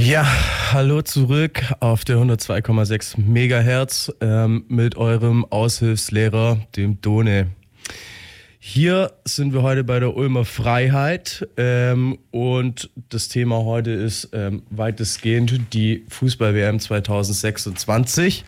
Ja, hallo zurück auf der 102,6 Megahertz mit eurem Aushilfslehrer, dem Done. Hier sind wir heute bei der Ulmer Freiheit und das Thema heute ist weitestgehend die Fußball-WM 2026.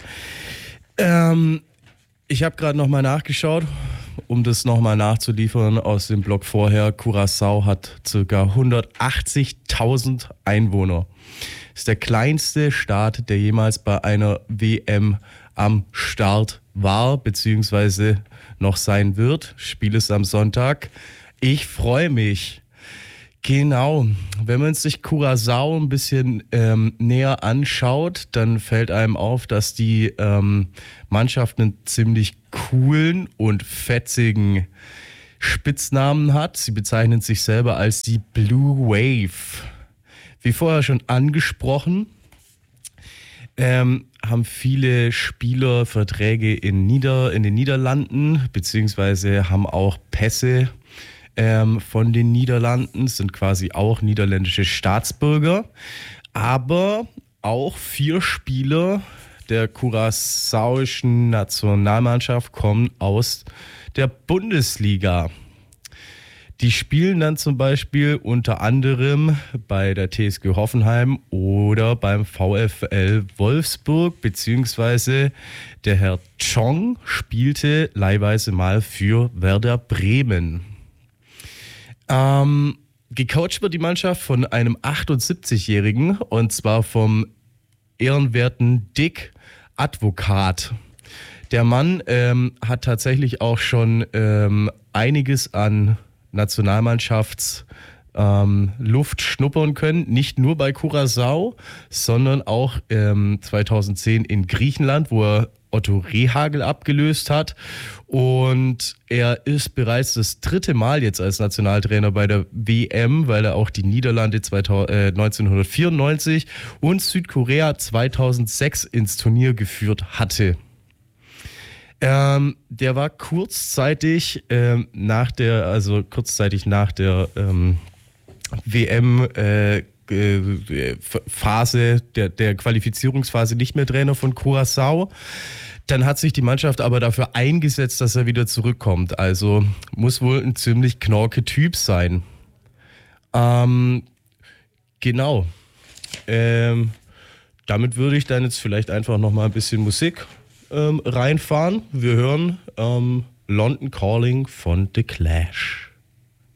Ich habe gerade nochmal nachgeschaut, um das nochmal nachzuliefern aus dem Blog vorher. Curaçao hat ca. 180.000 Einwohner. Ist der kleinste Staat, der jemals bei einer WM am Start war, beziehungsweise noch sein wird. Spiel ist am Sonntag. Ich freue mich. Genau, wenn man sich Curaçao ein bisschen näher anschaut, dann fällt einem auf, dass die Mannschaft einen ziemlich coolen und fetzigen Spitznamen hat. Sie bezeichnen sich selber als die Blue Wave. Wie vorher schon angesprochen, haben viele Spieler Verträge in den Niederlanden, beziehungsweise haben auch Pässe von den Niederlanden, sind quasi auch niederländische Staatsbürger. Aber auch 4 Spieler der curaçaoischen Nationalmannschaft kommen aus der Bundesliga. Die spielen dann zum Beispiel unter anderem bei der TSG Hoffenheim oder beim VfL Wolfsburg, beziehungsweise der Herr Chong spielte leihweise mal für Werder Bremen. Gecoacht wird die Mannschaft von einem 78-Jährigen und zwar vom ehrenwerten Dick Advokat. Der Mann hat tatsächlich auch schon einiges an Nationalmannschafts Luft schnuppern können, nicht nur bei Curaçao, sondern auch 2010 in Griechenland, wo er Otto Rehhagel abgelöst hat. Und er ist bereits das 3. Mal jetzt als Nationaltrainer bei der WM, weil er auch die Niederlande 1994 und Südkorea 2006 ins Turnier geführt hatte. Der war kurzzeitig nach der WM Phase, der Qualifizierungsphase nicht mehr Trainer von Curaçao. Dann hat sich die Mannschaft aber dafür eingesetzt, dass er wieder zurückkommt. Also muss wohl ein ziemlich knorke Typ sein. Genau. Damit würde ich dann jetzt vielleicht einfach nochmal ein bisschen Musik reinfahren. Wir hören London Calling von The Clash.